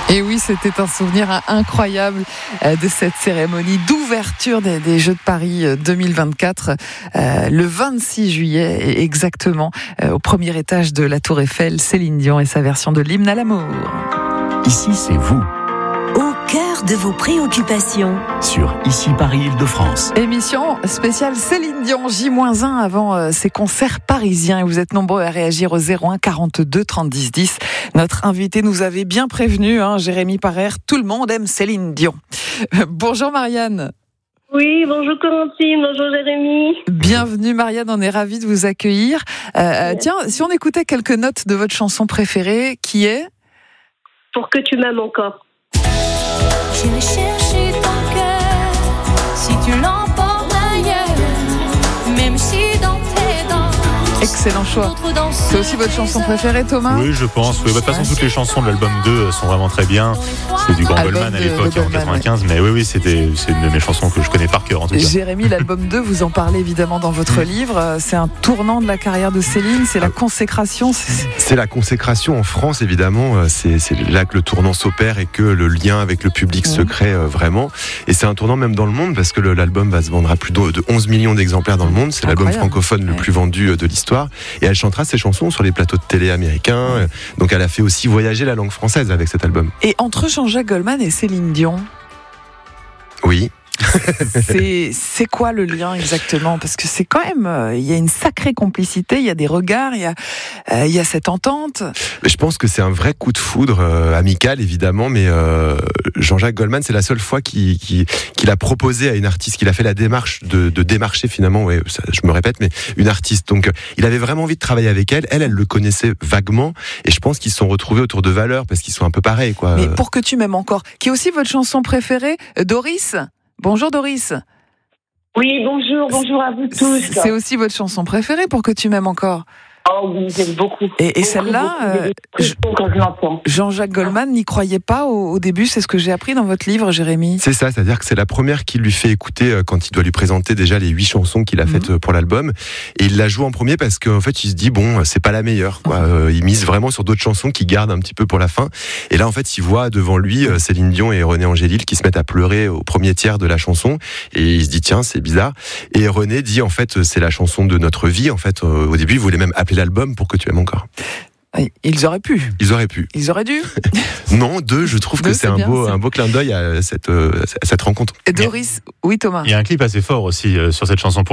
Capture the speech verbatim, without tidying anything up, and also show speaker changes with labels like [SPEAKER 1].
[SPEAKER 1] Et oui, c'était un souvenir incroyable de cette cérémonie d'ouverture des, des Jeux de Paris deux mille vingt-quatre, euh, le vingt-six juillet exactement, euh, au premier étage de la Tour Eiffel. Céline Dion et sa version de l'hymne à l'amour.
[SPEAKER 2] Ici, c'est vous.
[SPEAKER 3] Au cœur de vos préoccupations.
[SPEAKER 2] Sur Ici Paris Île-de-France.
[SPEAKER 1] Émission spéciale Céline Dion, J moins un avant euh, ses concerts parisiens. Et vous êtes nombreux à réagir au zéro un quarante-deux trente dix dix. Notre invité nous avait bien prévenu, hein, Jérémy Parer, tout le monde aime Céline Dion. Bonjour Marianne.
[SPEAKER 4] Oui, bonjour Corentine, bonjour Jérémy.
[SPEAKER 1] Bienvenue Marianne, on est ravis de vous accueillir. Euh, tiens, si on écoutait quelques notes de votre chanson préférée, qui est ?
[SPEAKER 4] Pour que tu m'aimes encore.
[SPEAKER 5] J'irai chercher ton cœur si tu l'emportes ailleurs, même si dans tes danses.
[SPEAKER 1] Excellent choix. C'est aussi votre chanson préférée, Thomas ?
[SPEAKER 6] Oui, je pense. Oui. De toute façon, toutes les chansons de l'album deux sont vraiment très bien. C'est du grand
[SPEAKER 1] Album
[SPEAKER 6] Goldman à
[SPEAKER 1] de-
[SPEAKER 6] l'époque,
[SPEAKER 1] de
[SPEAKER 6] en
[SPEAKER 1] Goldman,
[SPEAKER 6] quatre-vingt-quinze. Mais oui, oui, c'était, c'est une de mes chansons que je connais par cœur, en tout cas.
[SPEAKER 1] Jérémy, l'album deux, vous en parlez évidemment dans votre livre. C'est un tournant de la carrière de Céline, c'est la consécration. C'est...
[SPEAKER 7] C'est la consécration en France, évidemment. C'est, c'est là que le tournant s'opère et que le lien avec le public
[SPEAKER 1] Mmh.
[SPEAKER 7] se crée euh, vraiment. Et c'est un tournant même dans le monde parce que le, l'album va se vendre à plus de, de onze millions d'exemplaires dans le monde. C'est l'album
[SPEAKER 1] Incroyable.
[SPEAKER 7] francophone le
[SPEAKER 1] Ouais.
[SPEAKER 7] plus vendu euh, de l'histoire. Et elle chantera ses chansons sur les plateaux de télé américains. Euh, Donc elle a fait aussi voyager la langue française avec cet album.
[SPEAKER 1] Et entre Jean-Jacques Goldman et Céline Dion,
[SPEAKER 7] Oui.
[SPEAKER 1] c'est, c'est quoi le lien exactement ? Parce que c'est quand même, euh, il y a une sacrée complicité, il y a des regards, il y a, euh, il y a cette entente.
[SPEAKER 7] Mais je pense que c'est un vrai coup de foudre euh, amical, évidemment, mais euh, Jean-Jacques Goldman, c'est la seule fois qu'il, qu'il, qu'il a proposé à une artiste, qu'il a fait la démarche de, de démarcher finalement, ouais, ça, je me répète, mais une artiste. Donc, euh, il avait vraiment envie de travailler avec elle. Elle, elle le connaissait vaguement, et je pense qu'ils se sont retrouvés autour de valeurs parce qu'ils sont un peu pareils, quoi.
[SPEAKER 1] Mais Pour que tu m'aimes encore, qui est aussi votre chanson préférée, Doris. Bonjour Doris.
[SPEAKER 4] Oui, bonjour, bonjour à vous tous.
[SPEAKER 1] C'est aussi votre chanson préférée, Pour que tu m'aimes encore.
[SPEAKER 4] Oh oui, j'aime beaucoup.
[SPEAKER 1] Et, et
[SPEAKER 4] Beaucoup,
[SPEAKER 1] celle-là,
[SPEAKER 4] beaucoup. J'ai des frissons quand je l'entends.
[SPEAKER 1] Jean-Jacques Goldman n'y croyait pas au, au début, c'est ce que j'ai appris dans votre livre, Jérémy.
[SPEAKER 7] C'est ça, c'est-à-dire que c'est la première qu'il lui fait écouter euh, quand il doit lui présenter déjà les huit chansons qu'il a faites
[SPEAKER 1] Mhm.
[SPEAKER 7] euh, pour l'album. Et il la joue en premier parce qu'en fait, il se dit, bon, c'est pas la meilleure, quoi. Euh, il mise vraiment sur d'autres chansons qu'il garde un petit peu pour la fin. Et là, en fait, il voit devant lui euh, Céline Dion et René Angélil qui se mettent à pleurer au premier tiers de la chanson. Et il se dit, tiens, c'est bizarre. Et René dit, en fait, c'est la chanson de notre vie. En fait, euh, au début, il voulait même appeler l'album Pour que tu aimes encore.
[SPEAKER 1] Ils auraient pu,
[SPEAKER 7] Ils auraient pu.
[SPEAKER 1] ils auraient dû.
[SPEAKER 7] Non, deux, je trouve
[SPEAKER 1] Deux,
[SPEAKER 7] que c'est,
[SPEAKER 1] c'est
[SPEAKER 7] un
[SPEAKER 1] bien,
[SPEAKER 7] beau,
[SPEAKER 1] c'est-
[SPEAKER 7] un beau clin d'œil à cette, euh, à cette rencontre.
[SPEAKER 1] Et Doris, oui Thomas.
[SPEAKER 6] Il y a un clip assez fort aussi euh, sur cette chanson.